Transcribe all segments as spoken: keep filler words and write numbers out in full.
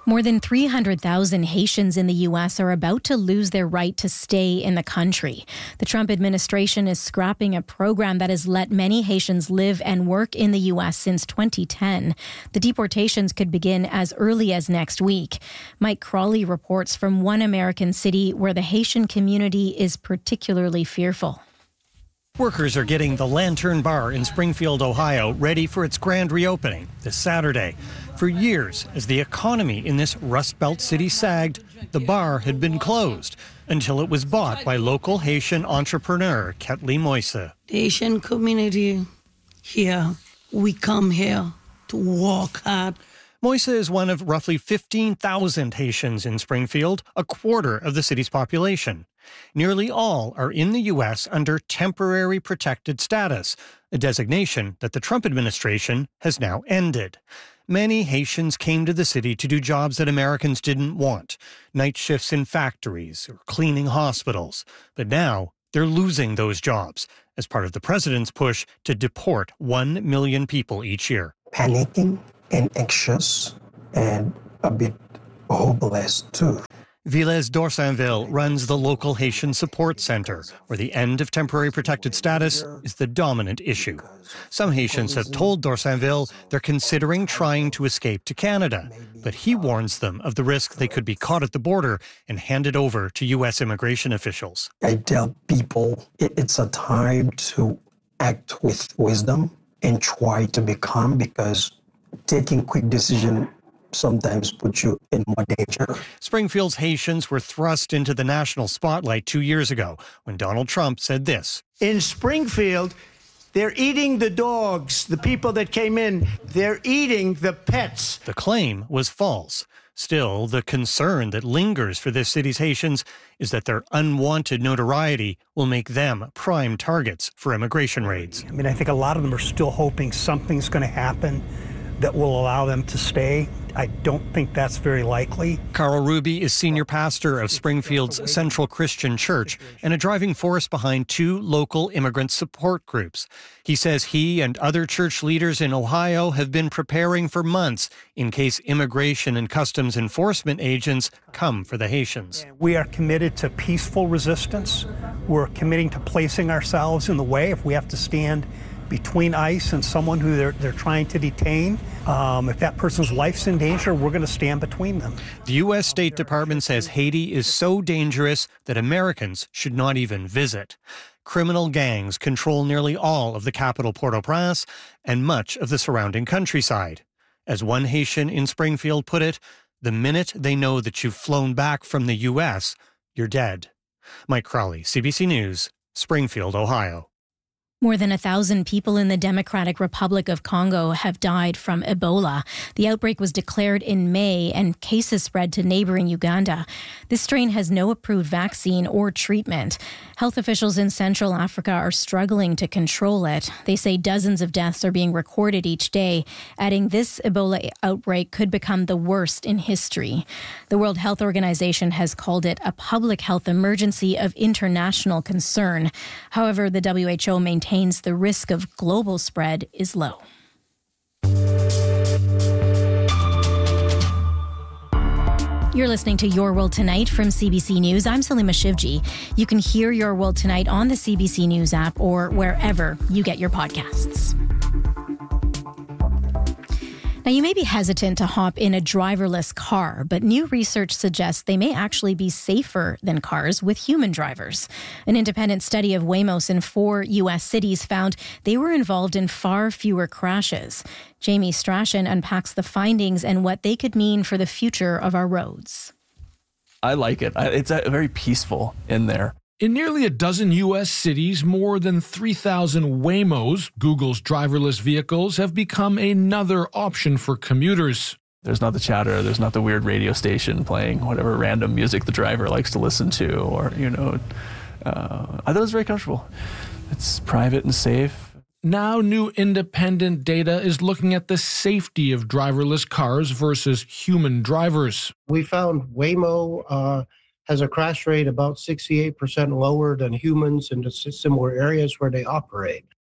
More than three hundred thousand Haitians in the U S are about to lose their right to stay in the country. The Trump administration is scrapping a program that has let many Haitians live and work in the U S since twenty ten. The deportations could begin as early as next week. Mike Crawley reports from one American city where the Haitian community is particularly fearful. Workers are getting the Lantern Bar in Springfield, Ohio, ready for its grand reopening this Saturday. For years, as the economy in this Rust Belt city sagged, the bar had been closed until it was bought by local Haitian entrepreneur Ketli Moise. The Haitian community here, we come here to work hard. Moise is one of roughly fifteen thousand Haitians in Springfield, a quarter of the city's population. Nearly all are in the U S under temporary protected status, a designation that the Trump administration has now ended. Many Haitians came to the city to do jobs that Americans didn't want, night shifts in factories or cleaning hospitals. But now they're losing those jobs as part of the president's push to deport one million people each year. Panicking and anxious and a bit hopeless too. Villes d'Orsainville runs the local Haitian support center, where the end of temporary protected status is the dominant issue. Some Haitians have told d'Orsainville they're considering trying to escape to Canada, but he warns them of the risk they could be caught at the border and handed over to U S immigration officials. I tell people it's a time to act with wisdom and try to be calm, because taking quick decisions sometimes put you in more danger. Springfield's Haitians were thrust into the national spotlight two years ago when Donald Trump said this. In Springfield, they're eating the dogs, the people that came in. They're eating the pets. The claim was false. Still, the concern that lingers for this city's Haitians is that their unwanted notoriety will make them prime targets for immigration raids. I mean, I think a lot of them are still hoping something's going to happen that will allow them to stay. I don't think that's very likely. Carl Ruby is senior pastor of Springfield's Central Christian Church and a driving force behind two local immigrant support groups. He says he and other church leaders in Ohio have been preparing for months in case immigration and customs enforcement agents come for the Haitians. We are committed to peaceful resistance. We're committing to placing ourselves in the way if we have to stand between ICE and someone who they're, they're trying to detain. Um, if that person's life's in danger, we're going to stand between them. The U S State Department says Haiti is so dangerous that Americans should not even visit. Criminal gangs control nearly all of the capital, Port-au-Prince, and much of the surrounding countryside. As one Haitian in Springfield put it, the minute they know that you've flown back from the U S, you're dead. Mike Crawley, C B C News, Springfield, Ohio. More than a thousand people in the Democratic Republic of Congo have died from Ebola. The outbreak was declared in May and cases spread to neighboring Uganda. This strain has no approved vaccine or treatment. Health officials in Central Africa are struggling to control it. They say dozens of deaths are being recorded each day, adding this Ebola outbreak could become the worst in history. The World Health Organization has called it a public health emergency of international concern. However, the W H O maintains the risk of global spread is low. You're listening to Your World Tonight from C B C News. I'm Salima Shivji. You can hear Your World Tonight on the C B C News app or wherever you get your podcasts. Now, you may be hesitant to hop in a driverless car, but new research suggests they may actually be safer than cars with human drivers. An independent study of Waymo in four U S cities found they were involved in far fewer crashes. Jamie Strachan unpacks the findings and what they could mean for the future of our roads. I like it. It's very peaceful in there. In nearly a dozen U S cities, more than three thousand Waymos, Google's driverless vehicles, have become another option for commuters. There's not the chatter, there's not the weird radio station playing whatever random music the driver likes to listen to, or, you know, uh, I thought it was very comfortable. It's private and safe. Now, new independent data is looking at the safety of driverless cars versus human drivers. We found Waymo uh, has a crash rate about sixty-eight percent lower than humans in the similar areas where they operate.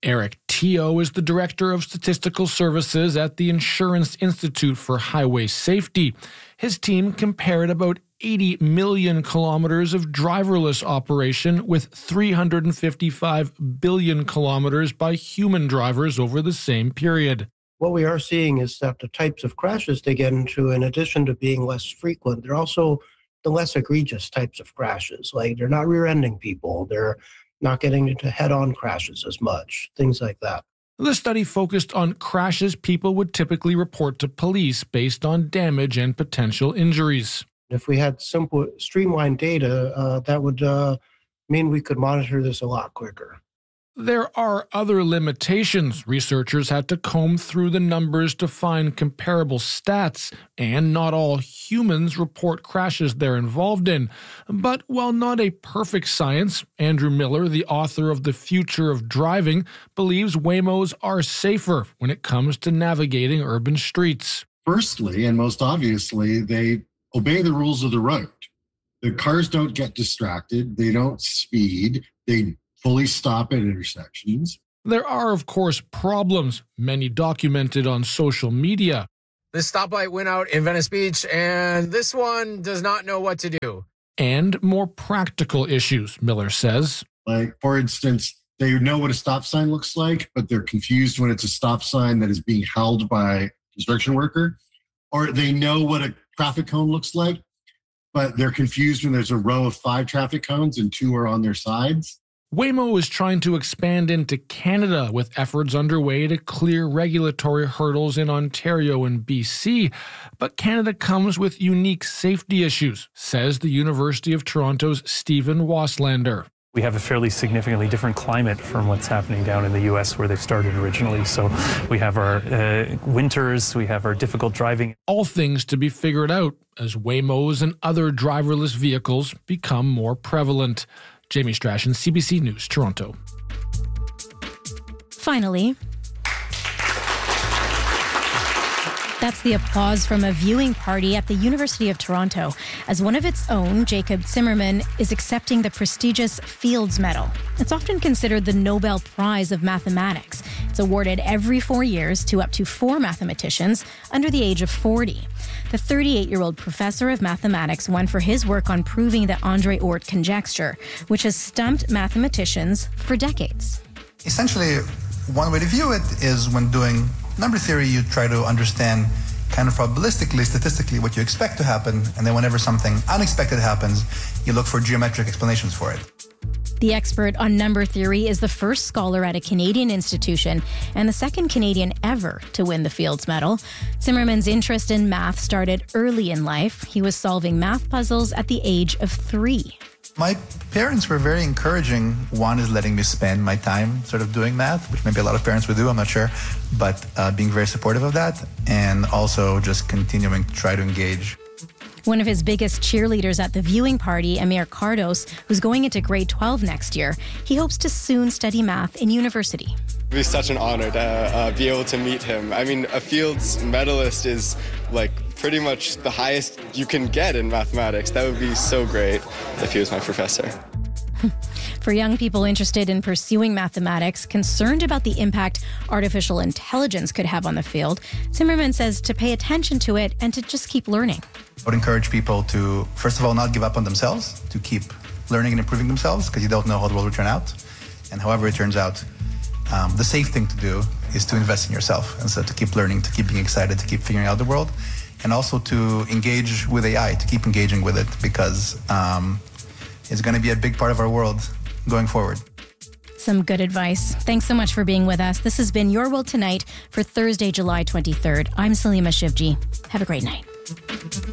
Eric Teo is the Director of Statistical Services at the Insurance Institute for Highway Safety. His team compared about eighty million kilometers of driverless operation with three hundred fifty-five billion kilometers by human drivers over the same period. What we are seeing is that the types of crashes they get into, in addition to being less frequent, they're also the less egregious types of crashes. Like they're not rear-ending people, they're not getting into head-on crashes as much, things like that. The study focused on crashes people would typically report to police based on damage and potential injuries. If we had simple, streamlined data, uh, that would uh, mean we could monitor this a lot quicker. There are other limitations. Researchers had to comb through the numbers to find comparable stats, and not all humans report crashes they're involved in. But while not a perfect science, Andrew Miller, the author of The Future of Driving, believes Waymos are safer when it comes to navigating urban streets. Firstly, and most obviously, they obey the rules of the road. The cars don't get distracted. They don't speed. They fully stop at intersections. There are, of course, problems, many documented on social media. This stoplight went out in Venice Beach, and this one does not know what to do. And more practical issues, Miller says. Like, for instance, they know what a stop sign looks like, but they're confused when it's a stop sign that is being held by a construction worker. Or they know what a traffic cone looks like, but they're confused when there's a row of five traffic cones and two are on their sides. Waymo is trying to expand into Canada with efforts underway to clear regulatory hurdles in Ontario and B C. But Canada comes with unique safety issues, says the University of Toronto's Stephen Waslander. We have a fairly significantly different climate from what's happening down in the U S where they started originally. So we have our uh, winters, we have our difficult driving. All things to be figured out as Waymos and other driverless vehicles become more prevalent. Jamie Strachan, C B C News, Toronto. Finally, that's the applause from a viewing party at the University of Toronto as one of its own, Jacob Zimmerman, is accepting the prestigious Fields Medal. It's often considered the Nobel Prize of Mathematics. It's awarded every four years to up to four mathematicians under the age of forty. The thirty-eight-year-old professor of mathematics won for his work on proving the Andre-Oort conjecture, which has stumped mathematicians for decades. Essentially, one way to view it is when doing number theory, you try to understand kind of probabilistically, statistically, what you expect to happen, and then whenever something unexpected happens, you look for geometric explanations for it. The expert on number theory is the first scholar at a Canadian institution and the second Canadian ever to win the Fields Medal. Zimmerman's interest in math started early in life. He was solving math puzzles at the age of three. My parents were very encouraging. One is letting me spend my time sort of doing math, which maybe a lot of parents would do, I'm not sure, but uh, being very supportive of that, and also just continuing to try to engage. One of his biggest cheerleaders at the viewing party, Amir Cardos, who's going into grade twelve next year, he hopes to soon study math in university. It'd be such an honor to uh, be able to meet him. I mean, a Fields medalist is like pretty much the highest you can get in mathematics. That would be so great if he was my professor. For young people interested in pursuing mathematics, concerned about the impact artificial intelligence could have on the field, Zimmerman says to pay attention to it and to just keep learning. I would encourage people to, first of all, not give up on themselves, to keep learning and improving themselves, because you don't know how the world will turn out. And however it turns out, um, the safe thing to do is to invest in yourself. And so to keep learning, to keep being excited, to keep figuring out the world, and also to engage with A I, to keep engaging with it, because um, it's going to be a big part of our world going forward. Some good advice. Thanks so much for being with us. This has been Your World Tonight for Thursday, July twenty-third. I'm Salima Shivji. Have a great night.